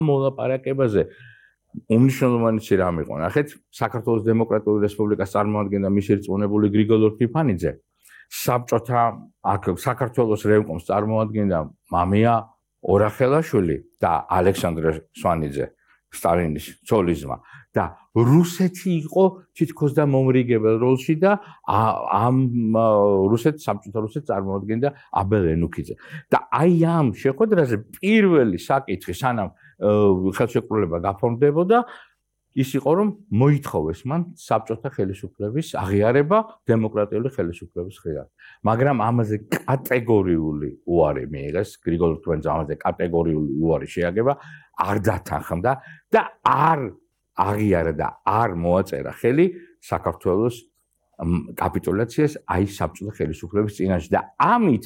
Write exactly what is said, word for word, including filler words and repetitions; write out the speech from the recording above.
მოლაპარაკებაზე უმნიშვნელოვანესი რამ იყო. ნახეთ, საქართველოს დემოკრატიული რესპუბლიკას წარმოადგენდა მისი რწმუნებული გრიგოლ ორქიფანიძე. საბჭოთა აქ საქართველოს რევკომს წარმოადგენდა მამია ორახელაშვილი და ალექსანდრე სვანიძე, სტალინის ცოლისმა და რუსეთი იყო თითქოს და მომრიგებელ როლში და ამ რუსეთს საბჭოთა რუსეთს წარმოადგენდა აბელ ენუქიძე. და აი ამ შეხვედრაზე პირველი საკითხი სანამ ხელშეკრულება გაფორმდებოდა ის იყო რომ მოითხოვეს მან საბჭოთა ხელისუფლების აღიარება დემოკრატიული ხელისუფლების ხიად. მაგრამ ამაზე კატეგორიული უარი მიიღეს გრიგოლ ორქიფანიძემ ამაზე კატეგორიული უარი შეაგება არ დათანხმდა და არ აღიარა და არ მოაწერა ხელი საქართველოს კაპიტულაციას აი საბჭოთა ხელისუფლების წინაშე და ამით